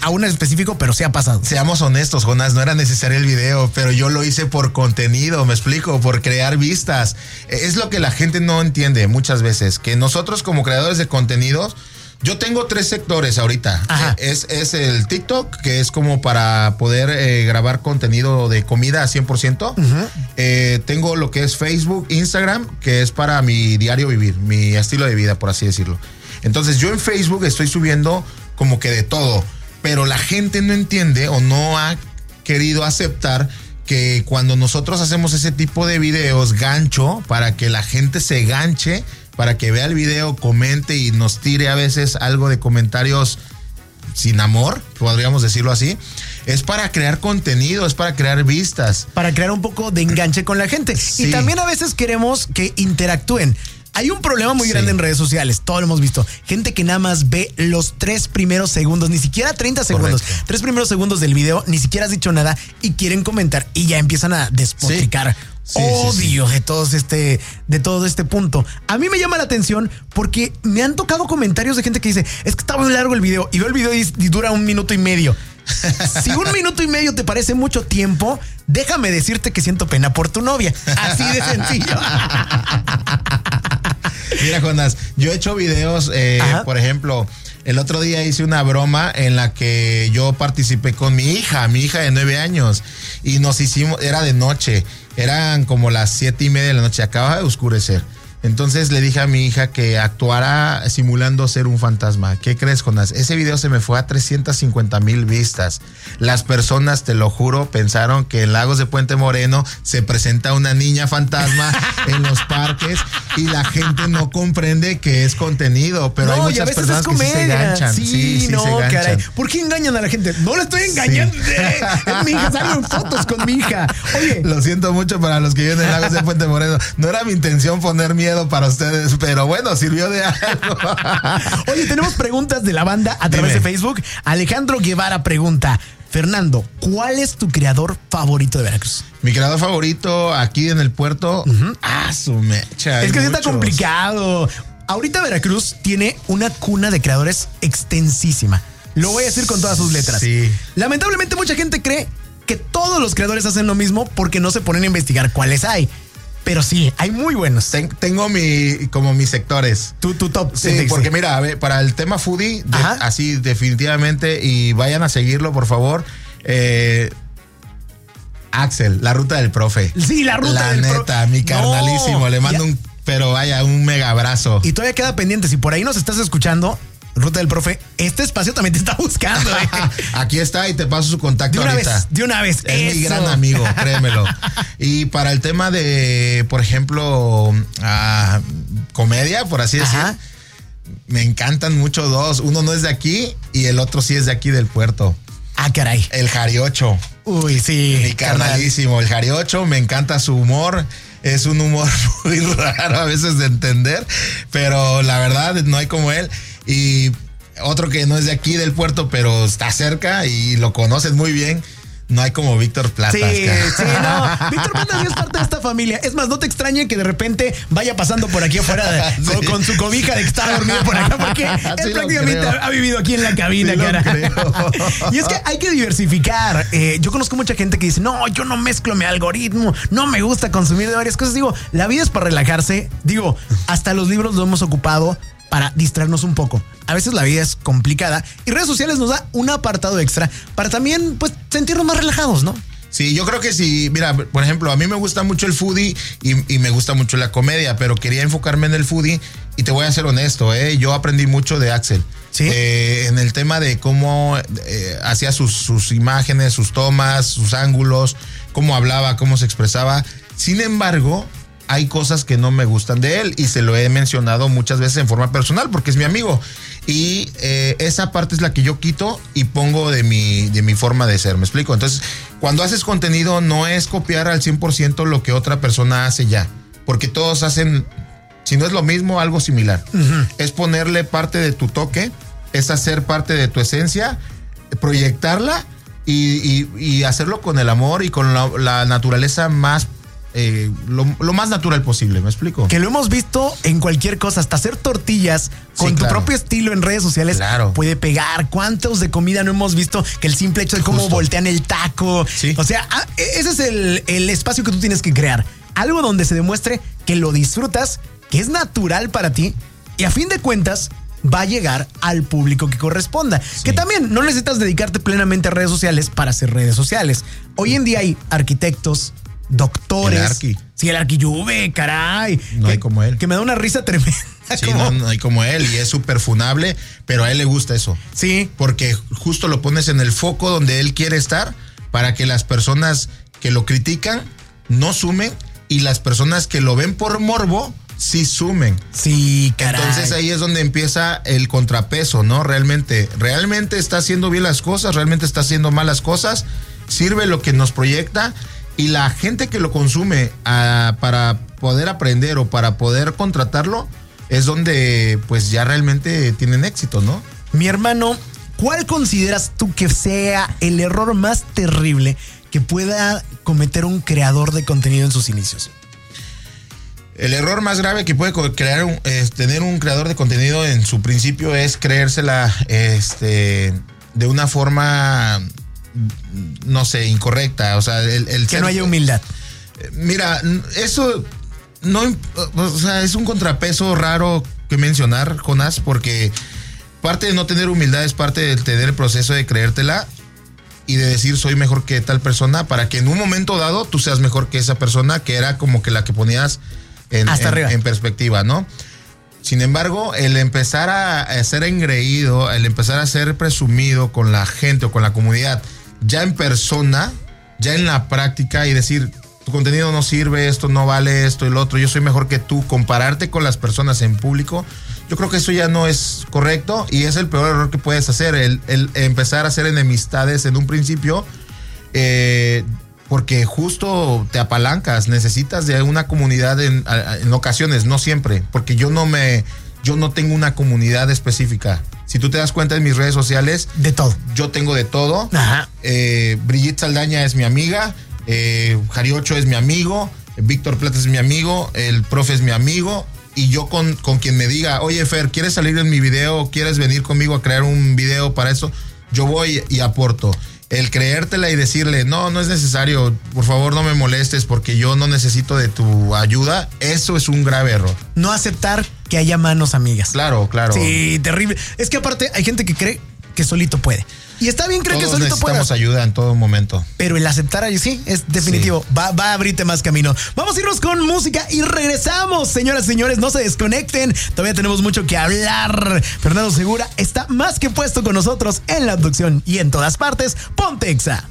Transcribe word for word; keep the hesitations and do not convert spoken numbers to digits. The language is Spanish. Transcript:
a un específico, pero sí ha pasado. Seamos honestos, Jonás, no era necesario el video, pero yo lo hice por contenido, me explico, por crear vistas. Es lo que la gente no entiende muchas veces, que nosotros como creadores de contenidos, yo tengo tres sectores ahorita. Es, es el TikTok, que es como para poder eh, grabar contenido de comida a cien por ciento. Uh-huh. Eh, tengo lo que es Facebook, Instagram, que es para mi diario vivir, mi estilo de vida, por así decirlo. Entonces yo en Facebook estoy subiendo como que de todo, pero la gente no entiende o no ha querido aceptar que cuando nosotros hacemos ese tipo de videos gancho, para que la gente se ganche, para que vea el video, comente y nos tire a veces algo de comentarios sin amor, podríamos decirlo así, es para crear contenido, es para crear vistas. Para crear un poco de enganche con la gente. Sí. Y también a veces queremos que interactúen. Hay un problema muy sí. grande en redes sociales, todo lo hemos visto. Gente que nada más ve los tres primeros segundos, ni siquiera treinta segundos, Correcto. tres primeros segundos del video, ni siquiera has dicho nada y quieren comentar y ya empiezan a despotricar. Sí. Sí, odio sí, sí. de todos este, de todo este punto. A mí me llama la atención porque me han tocado comentarios de gente que dice, es que está muy largo el video, y veo el video y, y dura un minuto y medio. Si un minuto y medio te parece mucho tiempo, déjame decirte que siento pena por tu novia. Así de sencillo. Mira, Jonás, yo he hecho videos, eh, por ejemplo, el otro día hice una broma en la que yo participé con mi hija, mi hija de nueve años, y nos hicimos, era de noche, eran como las siete y media de la noche, acaba de oscurecer. Entonces le dije a mi hija que actuara simulando ser un fantasma. ¿Qué crees, Jonás? Ese video se me fue a trescientas cincuenta mil vistas. Las personas, te lo juro, pensaron que en Lagos de Puente Moreno se presenta una niña fantasma en los parques y la gente no comprende que es contenido. Pero no, hay muchas personas que sí se enganchan. Sí, sí, sí no, se enganchan. Caray. ¿Por qué engañan a la gente? No le estoy engañando. Sí. Es mi hija, salgo en fotos con mi hija. Oye. Lo siento mucho para los que viven en Lagos de Puente Moreno. No era mi intención poner miedo para ustedes, pero bueno, sirvió de algo. Oye, tenemos preguntas de la banda a través Dime. de Facebook. Alejandro Guevara pregunta, Fernando, ¿cuál es tu creador favorito de Veracruz? Mi creador favorito aquí en el puerto, uh-huh. ah, su mecha. Es que sí está complicado. Ahorita Veracruz tiene una cuna de creadores extensísima. Lo voy a decir con todas sus letras. Sí. Lamentablemente mucha gente cree que todos los creadores hacen lo mismo porque no se ponen a investigar cuáles hay. Pero sí, hay muy buenos. Ten, tengo mi, como mis sectores. Tu, tu top. Sí, sí, porque mira, a ver, para el tema foodie, de, así definitivamente, y vayan a seguirlo, por favor. Eh, Axel, la ruta del profe. Sí, la ruta la del profe. La neta, mi carnalísimo. No, le mando ya. un, pero vaya, un mega abrazo. Y todavía queda pendiente, si por ahí nos estás escuchando, Ruta del Profe, este espacio también te está buscando. ¿eh? Aquí está y te paso su contacto de una ahorita. Vez, de una vez. Es Eso. mi gran amigo, créemelo. Y para el tema de, por ejemplo, uh, comedia, por así decir, me encantan mucho dos. Uno no es de aquí y el otro sí es de aquí del puerto. Ah, caray. El Jariocho. Uy, sí. Mi carnalísimo. El Jariocho, me encanta su humor. Es un humor muy raro a veces de entender, pero la verdad no hay como él. Y otro que no es de aquí del puerto, pero está cerca y lo conoces muy bien. No hay como Víctor Platas. Sí, sí, no. Víctor Platas es parte de esta familia. Es más, no te extrañe que de repente vaya pasando por aquí afuera de, sí. con, con su cobija de que está dormido por acá, porque sí él prácticamente ha, ha vivido aquí en la cabina, sí cara. Creo. Y es que hay que diversificar. Eh, yo conozco mucha gente que dice, no, yo no mezclo mi algoritmo, no me gusta consumir de varias cosas. Digo, la vida es para relajarse. Digo, hasta los libros los hemos ocupado para distraernos un poco. A veces la vida es complicada y redes sociales nos da un apartado extra para también, pues, sentirnos más relajados, ¿no? Sí, yo creo que sí. Mira, por ejemplo, a mí me gusta mucho el foodie y, y me gusta mucho la comedia, pero quería enfocarme en el foodie y te voy a ser honesto, ¿eh? Yo aprendí mucho de Axel. ¿Sí? Eh, en el tema de cómo eh, hacía sus, sus imágenes, sus tomas, sus ángulos, cómo hablaba, cómo se expresaba. Sin embargo, hay cosas que no me gustan de él y se lo he mencionado muchas veces en forma personal porque es mi amigo. Y eh, esa parte es la que yo quito y pongo de mi, de mi forma de ser, ¿me explico? Entonces, cuando haces contenido no es copiar al cien por ciento lo que otra persona hace ya, porque todos hacen, si no es lo mismo, algo similar. Uh-huh. Es ponerle parte de tu toque, es hacer parte de tu esencia, proyectarla y, y, y hacerlo con el amor y con la, la naturaleza más eh, lo, lo más natural posible, ¿me explico? Que lo hemos visto en cualquier cosa, hasta hacer tortillas con sí, tu claro. propio estilo en redes sociales claro. puede pegar. ¿Cuántos de comida no hemos visto que el simple hecho de cómo Justo. voltean el taco? Sí. O sea, ese es el, el espacio que tú tienes que crear. Algo donde se demuestre que lo disfrutas, que es natural para ti y a fin de cuentas va a llegar al público que corresponda. Sí. Que también no necesitas dedicarte plenamente a redes sociales para hacer redes sociales. Hoy en día hay arquitectos, doctores. El arqui. Sí, el arquilluve, caray. No que, hay como él. Que me da una risa tremenda. Sí, como... no, no hay como él y es súper funable, pero a él le gusta eso. Sí. Porque justo lo pones en el foco donde él quiere estar para que las personas que lo critican no sumen y las personas que lo ven por morbo sí sumen. Sí, caray. Entonces ahí es donde empieza el contrapeso, ¿no? Realmente, realmente está haciendo bien las cosas, realmente está haciendo mal las cosas, sirve lo que nos proyecta y la gente que lo consume uh, para poder aprender o para poder contratarlo es donde pues ya realmente tienen éxito, ¿no? Mi hermano, ¿cuál consideras tú que sea el error más terrible que pueda cometer un creador de contenido en sus inicios? El error más grave que puede crear un, es tener un creador de contenido en su principio es creérsela este, de una forma, no sé, incorrecta. O sea, el, el que ser, no haya humildad. Mira, eso no, o sea, es un contrapeso raro que mencionar, Jonás, porque parte de no tener humildad es parte de tener el proceso de creértela y de decir soy mejor que tal persona para que en un momento dado tú seas mejor que esa persona que era como que la que ponías En, Hasta en, arriba. en perspectiva, ¿no? Sin embargo, el empezar a, a ser engreído, el empezar a ser presumido con la gente o con la comunidad, ya en persona, ya en la práctica y decir, tu contenido no sirve, esto no vale, esto y lo otro, yo soy mejor que tú, compararte con las personas en público, yo creo que eso ya no es correcto y es el peor error que puedes hacer, el, el empezar a hacer enemistades en un principio, eh, porque justo te apalancas, necesitas de una comunidad en, en ocasiones, no siempre, porque yo no me, yo no tengo una comunidad específica. Si tú te das cuenta en mis redes sociales, de todo. Yo tengo de todo. Ajá. Eh, Brigitte Saldaña es mi amiga, eh, Jariocho es mi amigo, Víctor Plata es mi amigo, el profe es mi amigo, y yo con, con quien me diga, oye Fer, ¿quieres salir en mi video? ¿Quieres venir conmigo a crear un video para eso? Yo voy y aporto. El creértela y decirle, no, no es necesario, por favor no me molestes porque yo no necesito de tu ayuda, eso es un grave error. No aceptar que haya manos amigas. Claro, claro. Sí, terrible. Es que aparte hay gente que cree que solito puede. Y está bien creer que solito puede. Necesitamos ayuda en todo momento. Pero el aceptar ahí sí, es definitivo. Sí. Va, va a abrirte más camino. Vamos a irnos con música y regresamos. Señoras y señores, no se desconecten. Todavía tenemos mucho que hablar. Fernando Segura está más que puesto con nosotros en la abducción y en todas partes. Ponte Exa.